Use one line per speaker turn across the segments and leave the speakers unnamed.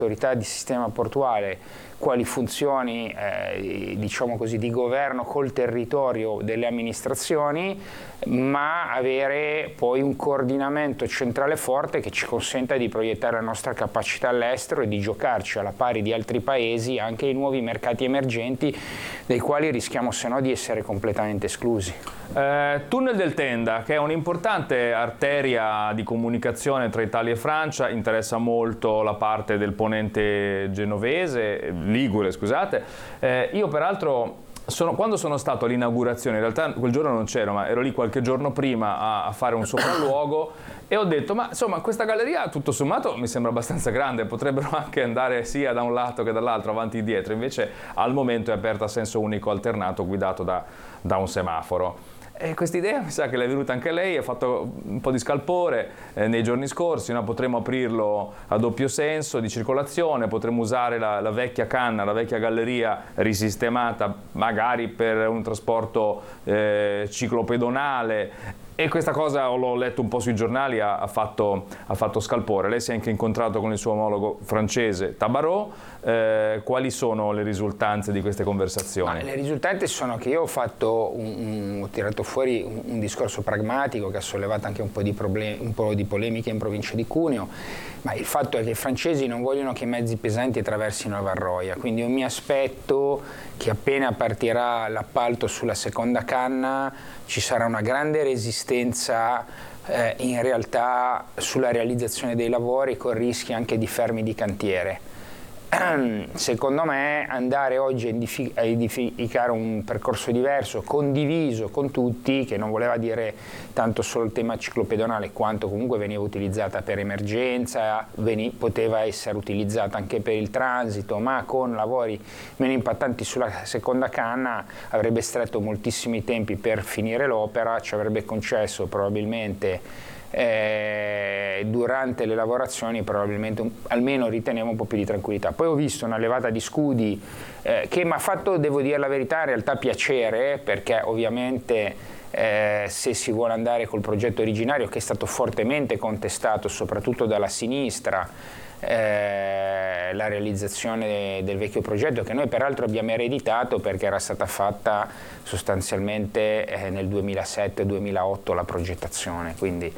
autorità di sistema portuale quali funzioni diciamo così, di governo col territorio delle amministrazioni, ma avere poi un coordinamento centrale forte che ci consenta di proiettare la nostra capacità all'estero e di giocarci alla pari di altri paesi anche i nuovi mercati emergenti dai quali rischiamo se no di essere completamente esclusi.
Tunnel del Tenda, che è un'importante arteria di comunicazione tra Italia e Francia, interessa molto la parte del ponente genovese, ligure scusate. Io peraltro quando sono stato all'inaugurazione, in realtà quel giorno non c'ero, ma ero lì qualche giorno prima a fare un sopralluogo e ho detto, ma insomma questa galleria tutto sommato mi sembra abbastanza grande, potrebbero anche andare sia da un lato che dall'altro, avanti e dietro, invece al momento è aperta a senso unico alternato guidato da un semaforo. E questa idea mi sa che l'è venuta anche lei, ha fatto un po' di scalpore nei giorni scorsi, no? Potremmo aprirlo a doppio senso di circolazione, potremmo usare la vecchia canna, la vecchia galleria risistemata magari per un trasporto ciclopedonale. E questa cosa, l'ho letto un po' sui giornali, ha fatto scalpore. Lei si è anche incontrato con il suo omologo francese Tabarot. Quali sono le risultanze di queste conversazioni?
Le risultanze sono che io ho tirato fuori un discorso pragmatico che ha sollevato anche un po' di polemiche in provincia di Cuneo, ma il fatto è che i francesi non vogliono che i mezzi pesanti attraversino la Varroia, quindi io mi aspetto che appena partirà l'appalto sulla seconda canna ci sarà una grande resistenza in realtà sulla realizzazione dei lavori, con rischi anche di fermi di cantiere. Secondo me andare oggi a edificare un percorso diverso, condiviso con tutti, che non voleva dire tanto solo il tema ciclopedonale, quanto comunque veniva utilizzata per emergenza, poteva essere utilizzata anche per il transito, ma con lavori meno impattanti sulla seconda canna avrebbe stretto moltissimi tempi per finire l'opera, ci avrebbe concesso probabilmente durante le lavorazioni probabilmente almeno ritenevo un po' più di tranquillità. Poi ho visto una levata di scudi che mi ha fatto, devo dire la verità, in realtà piacere, perché ovviamente se si vuole andare col progetto originario, che è stato fortemente contestato soprattutto dalla sinistra, la realizzazione del vecchio progetto, che noi peraltro abbiamo ereditato perché era stata fatta sostanzialmente nel 2007-2008 la progettazione, quindi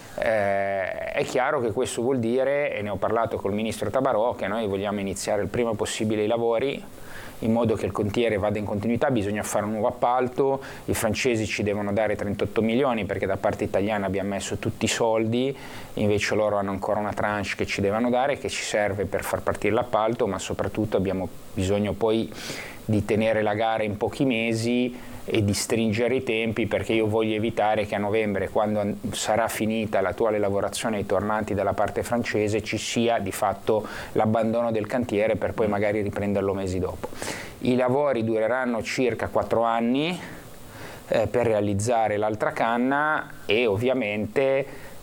è chiaro che questo vuol dire, e ne ho parlato col ministro Tabarot, che noi vogliamo iniziare il prima possibile i lavori in modo che il cantiere vada in continuità. Bisogna fare un nuovo appalto, i francesi ci devono dare 38 milioni perché da parte italiana abbiamo messo tutti i soldi, invece loro hanno ancora una tranche che ci devono dare, che ci serve per far partire l'appalto, ma soprattutto abbiamo bisogno poi di tenere la gara in pochi mesi e di stringere i tempi, perché io voglio evitare che a novembre, quando sarà finita l'attuale lavorazione ai tornanti dalla parte francese, ci sia di fatto l'abbandono del cantiere per poi magari riprenderlo mesi dopo. I lavori dureranno circa 4 anni per realizzare l'altra canna e ovviamente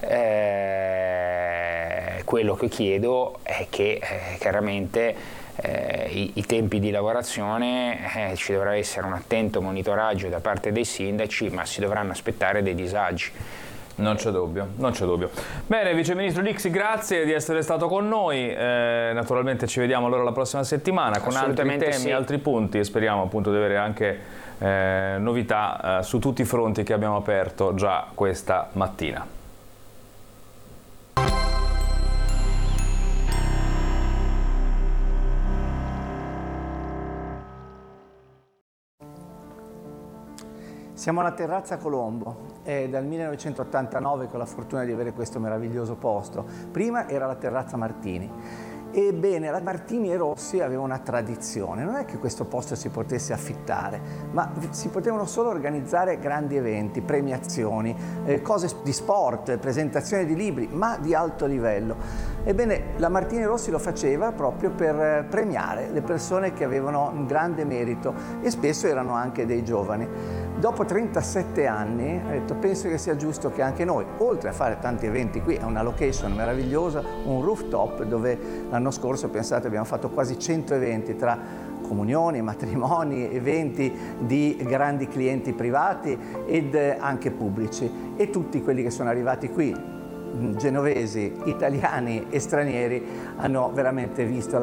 quello che chiedo è che chiaramente i tempi di lavorazione ci dovrà essere un attento monitoraggio da parte dei sindaci, ma si dovranno aspettare dei disagi.
Non c'è dubbio, non c'è dubbio. Bene, Vice Ministro Lixi, grazie di essere stato con noi. Naturalmente ci vediamo allora la prossima settimana con altri temi, sì, altri punti, e speriamo appunto di avere anche novità su tutti i fronti che abbiamo aperto già questa mattina.
Siamo alla Terrazza Colombo, è dal 1989 che ho la fortuna di avere questo meraviglioso posto. Prima era la Terrazza Martini. Ebbene, la Martini e Rossi aveva una tradizione, non è che questo posto si potesse affittare, ma si potevano solo organizzare grandi eventi, premiazioni, cose di sport, presentazioni di libri, ma di alto livello. Ebbene, la Martini e Rossi lo faceva proprio per premiare le persone che avevano un grande merito e spesso erano anche dei giovani. Dopo 37 anni ho detto, penso che sia giusto che anche noi, oltre a fare tanti eventi qui, è una location meravigliosa, un rooftop dove l'anno scorso, pensate, abbiamo fatto quasi 100 eventi tra comunioni, matrimoni, eventi di grandi clienti privati ed anche pubblici, e tutti quelli che sono arrivati qui genovesi, italiani e stranieri hanno veramente visto